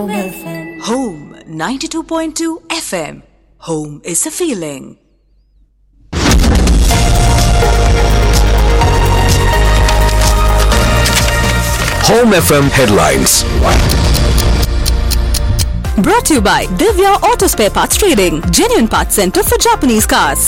Home FM. Home 92.2 FM. Home is a feeling. Home FM headlines. Brought to you by Divya Auto Spare Parts Trading, genuine parts center for Japanese cars.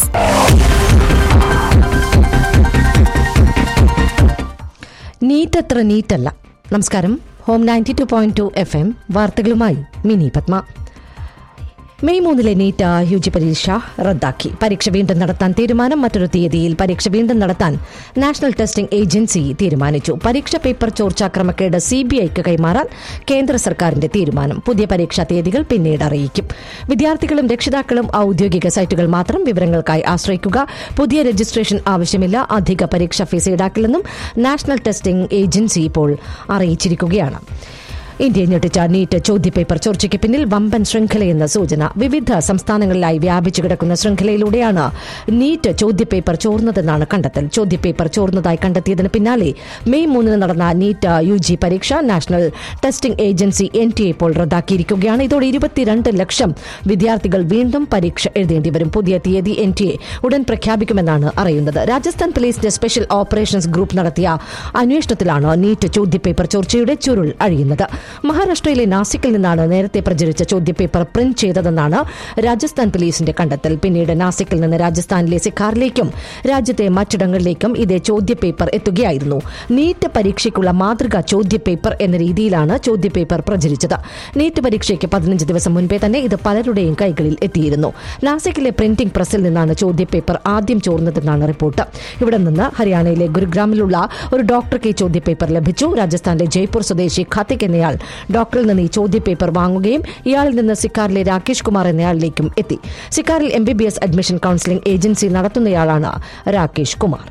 നീറ്റത്ര നീറ്റല്ല. നമസ്കാരം. Home 92.2 FM വാർത്തകളുമായി mini Padma. May 3 NEET UG പരീക്ഷ റദ്ദാക്കി. പരീക്ഷ വീണ്ടും നടത്താൻ തീരുമാനം. മറ്റൊരു തീയതിയിൽ പരീക്ഷ വീണ്ടും നടത്താൻ നാഷണൽ ടെസ്റ്റിംഗ് ഏജൻസി തീരുമാനിച്ചു. പരീക്ഷ പേപ്പർ ചോർച്ചാ ക്രമക്കേട് CBIക്ക് കൈമാറാൻ കേന്ദ്ര സർക്കാരിന്റെ തീരുമാനം. പുതിയ പരീക്ഷാ തീയതികൾ പിന്നീട് അറിയിക്കും. വിദ്യാർത്ഥികളും രക്ഷിതാക്കളും ഔദ്യോഗിക സൈറ്റുകൾ മാത്രം വിവരങ്ങൾക്കായി ആശ്രയിക്കുക. പുതിയ രജിസ്ട്രേഷൻ ആവശ്യമില്ല. അധിക പരീക്ഷാ ഫീസ് ഈടാക്കില്ലെന്നും നാഷണൽ ടെസ്റ്റിംഗ് ഏജൻസി ഇപ്പോൾ അറിയിച്ചിരിക്കുകയാണ്. ഇന്ത്യയെ ഞെട്ടിച്ച നീറ്റ് ചോദ്യപേപ്പർ ചോർച്ചയ്ക്ക് പിന്നിൽ വമ്പൻ ശൃംഖലയെന്ന സൂചന. വിവിധ സംസ്ഥാനങ്ങളിലായി വ്യാപിച്ചു കിടക്കുന്ന ശൃംഖലയിലൂടെയാണ് നീറ്റ് ചോദ്യപേപ്പർ ചോർന്നതെന്നാണ് കണ്ടെത്തൽ. ചോദ്യപേപ്പർ ചോർന്നതായി കണ്ടെത്തിയതിന് പിന്നാലെ മെയ് 3 നടന്ന നീറ്റ് UG പരീക്ഷ നാഷണൽ ടെസ്റ്റിംഗ് ഏജൻസി NTA ഇപ്പോൾ റദ്ദാക്കിയിരിക്കുകയാണ്. ഇതോടെ 22 ലക്ഷം വിദ്യാർത്ഥികൾ വീണ്ടും പരീക്ഷ എഴുതേണ്ടി വരും. പുതിയ തീയതി NTA ഉടൻ പ്രഖ്യാപിക്കുമെന്നാണ് അറിയുന്നത്. രാജസ്ഥാൻ പോലീസിന്റെ സ്പെഷ്യൽ ഓപ്പറേഷൻസ് ഗ്രൂപ്പ് നടത്തിയ അന്വേഷണത്തിലാണ് നീറ്റ് ചോദ്യപേപ്പർ ചോർച്ചയുടെ ചുരുൾ അഴിയുന്നത്. മഹാരാഷ്ട്രയിലെ നാസിക്കിൽ നിന്നാണ് നേരത്തെ പ്രചരിച്ച ചോദ്യപേപ്പർ പ്രിന്റ് ചെയ്തതെന്നാണ് രാജസ്ഥാൻ പോലീസിന്റെ കണ്ടെത്തൽ. പിന്നീട് നാസിക്കിൽ നിന്ന് രാജസ്ഥാനിലെ സിക്കാറിലേക്കും രാജ്യത്തെ മറ്റിടങ്ങളിലേക്കും ഇതേ ചോദ്യപേപ്പർ എത്തുകയായിരുന്നു. നീറ്റ് പരീക്ഷയ്ക്കുള്ള മാതൃകാ ചോദ്യപേപ്പർ എന്ന രീതിയിലാണ് ചോദ്യപേപ്പർ പ്രചരിച്ചത്. നീറ്റ് പരീക്ഷയ്ക്ക് 15 ദിവസം മുൻപേ തന്നെ ഇത് പലരുടെയും കൈകളിൽ എത്തിയിരുന്നു. നാസിക്കിലെ പ്രിന്റിംഗ് പ്രസിൽ നിന്നാണ് ചോദ്യപേപ്പർ ആദ്യം ചോർന്നതെന്നാണ് റിപ്പോർട്ട്. ഇവിടെ നിന്ന് ഹരിയാനയിലെ ഗുരുഗ്രാമിലുള്ള ഒരു ഡോക്ടർക്ക് ഈ ചോദ്യപേപ്പർ ലഭിച്ചു. രാജസ്ഥാനിലെ ജയ്പൂർ സ്വദേശി ഖാത്തിക് എന്നയാൾ ഡോക്ടറിൽ നിന്ന് ഈ ചോദ്യപേപ്പർ വാങ്ങുകയും ഇയാളിൽ നിന്ന് സിക്കാറിലെ രാകേഷ് കുമാർ എന്നയാളിലേക്കും എത്തി. സിക്കാറിൽ MBBS admission counselling agency നടത്തുന്നയാളാണ് Rakesh Kumar.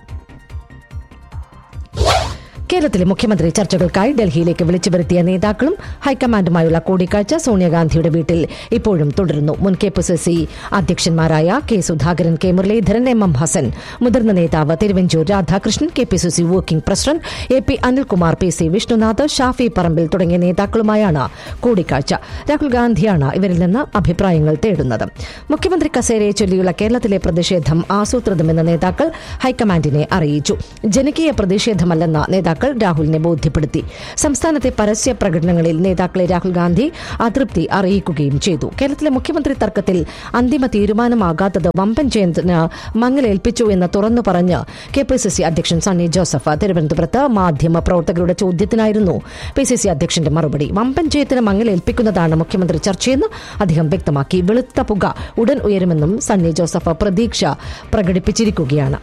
കേരളത്തിലെ മുഖ്യമന്ത്രി ചർച്ചകൾക്കായി ഡൽഹിയിലേക്ക് വിളിച്ചു വരുത്തിയ നേതാക്കളും ഹൈക്കമാൻഡുമായുള്ള കൂടിക്കാഴ്ച സോണിയാഗാന്ധിയുടെ വീട്ടിൽ ഇപ്പോഴും തുടരുന്നു. മുൻ KPCC അധ്യക്ഷന്മാരായ K. Sudhakaran, K. Muraleedharan, MM Hasan, മുതിർന്ന നേതാവ് Thiruvanchoor Radhakrishnan, KPCC working president AP Anilkumar, PC Vishnunath, Shafi Parambil തുടങ്ങിയ നേതാക്കളുമായാണ് കൂടിക്കാഴ്ച. രാഹുൽ ഗാന്ധിയാണ് ഇവരിൽ നിന്ന് അഭിപ്രായങ്ങൾ തേടുന്നത്. മുഖ്യമന്ത്രി കസേരയെ ചൊല്ലിയുള്ള കേരളത്തിലെ പ്രതിഷേധം ആസൂത്രിതമെന്ന് നേതാക്കൾ ഹൈക്കമാൻഡിനെ അറിയിച്ചു. ജനകീയ പ്രതിഷേധമല്ലെന്ന നേതാക്കൾ രാഹുലിനെ ബോധ്യപ്പെടുത്തി. സംസ്ഥാനത്തെ പരസ്യ പ്രകടനങ്ങളിൽ നേതാക്കളെ രാഹുൽ ഗാന്ധി അതൃപ്തി അറിയിക്കുകയും ചെയ്തു. കേരളത്തിലെ മുഖ്യമന്ത്രി തർക്കത്തിൽ അന്തിമ തീരുമാനമാകാത്തത് വമ്പൻ ജയന്തിന് മങ്ങലേൽപ്പിച്ചു എന്ന് തുറന്നു പറഞ്ഞ് KPCC അധ്യക്ഷൻ സണ്ണി ജോസഫ്. തിരുവനന്തപുരത്ത് മാധ്യമ പ്രവർത്തകരുടെ ചോദ്യത്തിനായിരുന്നു PCC അധ്യക്ഷന്റെ മറുപടി. വമ്പൻ ജയത്തിന് മങ്ങലേൽപ്പിക്കുന്നതാണ് മുഖ്യമന്ത്രി ചർച്ചയെന്ന് അദ്ദേഹം വ്യക്തമാക്കി. വെളുത്ത പുക ഉടൻ ഉയരുമെന്നും സണ്ണി ജോസഫ് പ്രതീക്ഷ പ്രകടിപ്പിച്ചിരിക്കുകയാണ്.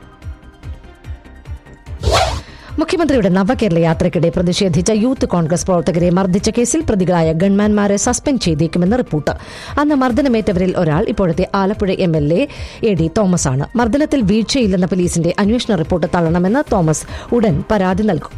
മുഖ്യമന്ത്രിയുടെ നവകേരള യാത്രയ്ക്കിടെ പ്രതിഷേധിച്ച യൂത്ത് കോൺഗ്രസ് പ്രവർത്തകരെ മർദ്ദിച്ച കേസിൽ പ്രതികളായ ഗൺമാൻമാരെ സസ്പെൻഡ് ചെയ്തേക്കുമെന്ന് റിപ്പോർട്ട്. അന്ന് മർദ്ദനമേറ്റവരിൽ ഒരാൾ ഇപ്പോഴത്തെ ആലപ്പുഴ MLA AD തോമസ് ആണ്. മർദ്ദനത്തിൽ വീഴ്ചയില്ലെന്ന പോലീസിന്റെ അന്വേഷണ റിപ്പോർട്ട് തള്ളണമെന്ന് തോമസ് ഉടൻ പരാതി നൽകും.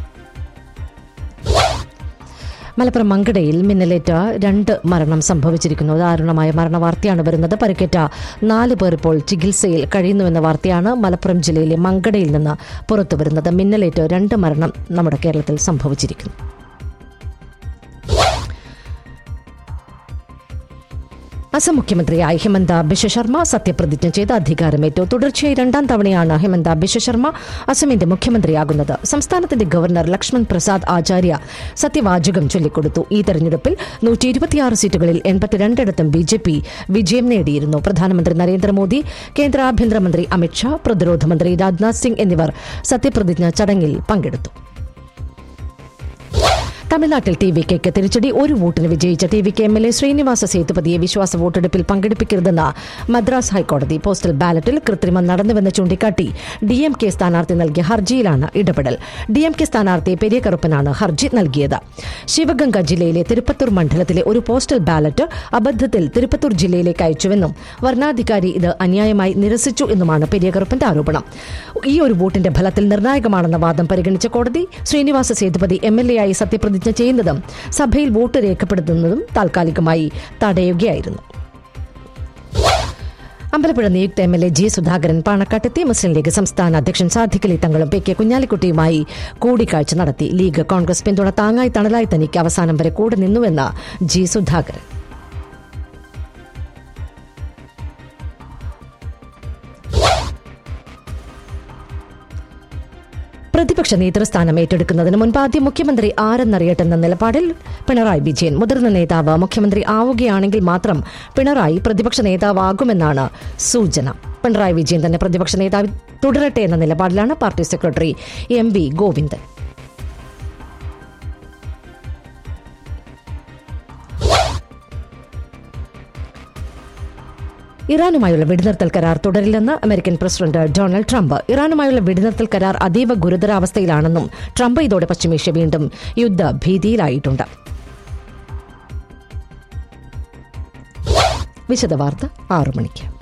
മലപ്പുറം മങ്കടയിൽ മിന്നലേറ്റ് 2 മരണം സംഭവിച്ചിരിക്കുന്നു. ദാരുണമായ മരണവാർത്തയാണ് വരുന്നത്. പരിക്കേറ്റ 4 പേർ ഇപ്പോൾ ചികിത്സയിൽ കഴിയുന്നുവെന്ന വാർത്തയാണ് മലപ്പുറം ജില്ലയിലെ മങ്കടയിൽ നിന്ന് പുറത്തുവരുന്നത്. മിന്നലേറ്റ് 2 മരണം നമ്മുടെ കേരളത്തിൽ സംഭവിച്ചിരിക്കുന്നു. അസം മുഖ്യമന്ത്രിയായി ഹിമന്ത ബിശ്വ ശർമ്മ സത്യപ്രതിജ്ഞ ചെയ്ത് അധികാരമേറ്റു. തുടർച്ചയായി 2ാം തവണയാണ് ഹിമന്ത ബിശ്വ ശർമ്മ അസമിന്റെ മുഖ്യമന്ത്രിയാകുന്നത്. സംസ്ഥാനത്തിന്റെ ഗവർണർ ലക്ഷ്മൺ പ്രസാദ് ആചാര്യ സത്യവാചകം ചൊല്ലിക്കൊടുത്തു. ഈ തെരഞ്ഞെടുപ്പിൽ 126 സീറ്റുകളിൽ 82 BJP വിജയം നേടിയിരുന്നു. പ്രധാനമന്ത്രി നരേന്ദ്രമോദി, കേന്ദ്ര ആഭ്യന്തരമന്ത്രി അമിത്ഷാ, പ്രതിരോധ മന്ത്രി രാജ്നാഥ് സിംഗ് എന്നിവർ സത്യപ്രതിജ്ഞ ചടങ്ങിൽ പങ്കെടുത്തു. തമിഴ്നാട്ടിൽ TVKയ്ക്ക് തിരിച്ചടി. 1 വോട്ടിന് വിജയിച്ച TVK MLA ശ്രീനിവാസ സേതുപതിയെ വിശ്വാസ വോട്ടെടുപ്പിൽ പങ്കെടുപ്പിക്കരുതെന്ന് മദ്രാസ് ഹൈക്കോടതി. പോസ്റ്റൽ ബാലറ്റിൽ കൃത്രിമം നടന്നുവെന്ന് ചൂണ്ടിക്കാട്ടി DMK സ്ഥാനാർത്ഥി നൽകിയ ഹർജിയിലാണ് ഇടപെടൽ. DMK സ്ഥാനാർത്ഥി പെരിയകറുപ്പനാണ് ഹർജി നൽകിയത്. ശിവഗംഗ ജില്ലയിലെ തിരുപ്പത്തൂർ മണ്ഡലത്തിലെ ഒരു പോസ്റ്റൽ ബാലറ്റ് അബദ്ധത്തിൽ തിരുപ്പത്തൂർ ജില്ലയിലേക്ക് അയച്ചുവെന്നും വരണാധികാരി ഇത് അന്യായമായി നിരസിച്ചു എന്നുമാണ് പെരിയകറുപ്പന്റെ ആരോപണം. ഈ ഒരു വോട്ടിന്റെ ഫലത്തിൽ നിർണായകമാണെന്ന വാദം പരിഗണിച്ച കോടതി ശ്രീനിവാസ സേതുപതി MLA ആയി സത്യപ്രതിജ്ഞ ചെയ്യുന്നതും സഭയിൽ വോട്ട് രേഖപ്പെടുത്തുന്നതും താൽക്കാലികമായി തടയുകയായിരുന്നു. അമ്പലപ്പുഴ നിയുക്ത MLA G. സുധാകരൻ പാണക്കാട്ടെത്തി. മുസ്ലിം ലീഗ് സംസ്ഥാന അധ്യക്ഷൻ സാദിഖ് അലി തങ്ങളും PK കുഞ്ഞാലിക്കുട്ടിയുമായി കൂടിക്കാഴ്ച നടത്തി. ലീഗ് കോൺഗ്രസ് പിന്തുണ താങ്ങായി തണലായി തനിക്ക് അവസാനം വരെ കൂടെ നിന്നുവെന്ന് G. സുധാകരൻ. പ്രതിപക്ഷ നേതൃസ്ഥാനം ഏറ്റെടുക്കുന്നതിന് മുൻപ് ആദ്യം മുഖ്യമന്ത്രി ആരെന്നറിയട്ടെന്ന നിലപാടിൽ പിണറായി വിജയൻ. മുതിർന്ന നേതാവ് മുഖ്യമന്ത്രി ആവുകയാണെങ്കിൽ മാത്രം പിണറായി പ്രതിപക്ഷ നേതാവാകുമെന്നാണ് സൂചന. പിണറായി വിജയൻ തന്നെ പ്രതിപക്ഷ നേതാവ് തുടരട്ടെ എന്ന നിലപാടിലാണ് പാർട്ടി സെക്രട്ടറി MV ഗോവിന്ദൻ. ഇറാനുമായുള്ള വെടിനിർത്തൽ കരാർ തുടരില്ലെന്ന് അമേരിക്കൻ പ്രസിഡന്റ് ഡൊണാൾഡ് ട്രംപ്. ഇറാനുമായുള്ള വെടിനിർത്തൽ കരാർ അതീവ ഗുരുതരാവസ്ഥയിലാണെന്നും ട്രംപ് ഇതോടെ പശ്ചിമേഷ്യ വീണ്ടും യുദ്ധഭീതിയിലായിട്ടുണ്ട്. വിശദവാർത്ത 6 മണിക്ക്.